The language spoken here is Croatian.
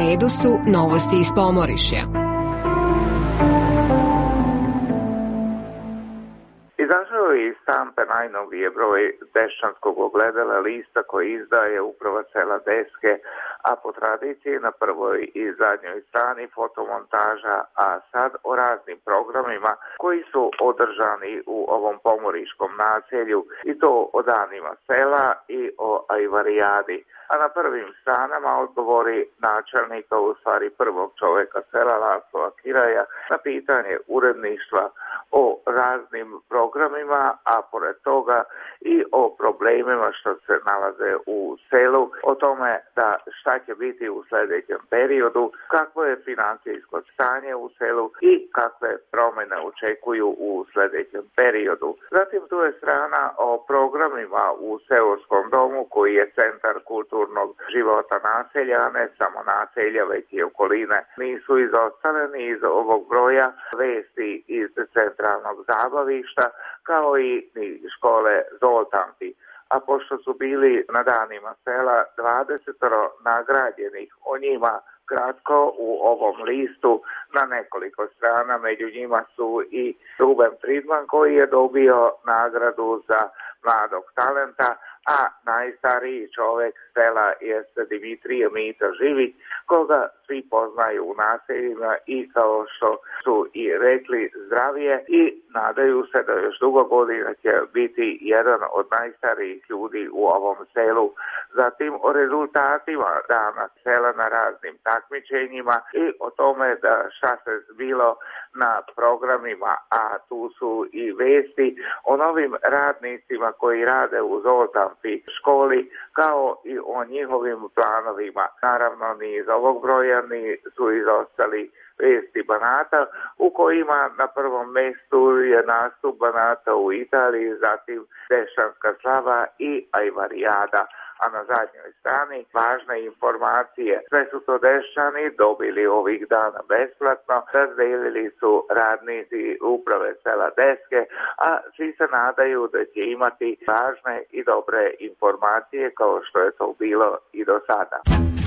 redu su novosti iz Pomorišja. Izašao je iz štampe najnovije broj Deščanskog ogledala lista koji izdaje uprava sela Deske, a po tradiciji na prvoj i zadnjoj strani fotomontaža, a sad o raznim programima koji su održani u ovom pomoriškom naselju, i to o danima sela i o ajvarijadi. A na prvim stranama odgovori načelnika, u stvari prvog čovjeka sela, Lasla Kiraja, na pitanje uredništva o raznim programima, a pored toga i o problemima što se nalaze u selu, o tome da šta će biti u sljedećem periodu, kakvo je financijsko stanje u selu i kakve promjene očekuju u sljedećem periodu. Zatim tu je strana o programima u seoskom domu koji je centar kulturnog života naselja, a ne samo naselja, već i okoline. Nisu izostavljeni iz ovog broja vesti iz centralnog zabavišta, kao i škole Zoltanti. A pošto su bili na danima sela 20 nagrađenih, o njima kratko u ovom listu na nekoliko strana. Među njima su i Ruben Friedman koji je dobio nagradu za mladog talenta, a najstariji čovjek sela jeste Dimitrije Mito Živić, koga svi poznaju u naseljima i kao što su i rekli zdravije i nadaju se da još dugo godina će biti jedan od najstarijih ljudi u ovom selu. Zatim o rezultatima dana sela na raznim takmičenjima i o tome da šta se bilo na programima, a tu su i vesti o novim radnicima koji rade u Zoltanti školi, kao i o njihovim planovima. Naravno, ni iz ovog broja ni su izostali vesti Banata, u kojima na prvom mjestu je nastup Banata u Italiji, zatim Deščanska slava i ajvarijada. A na zadnjoj strani važne informacije. Sve su to Deščani dobili ovih dana besplatno, razdelili su radnici uprave sela Deske, a svi se nadaju da će imati važne i dobre informacije kao što je to bilo i do sada.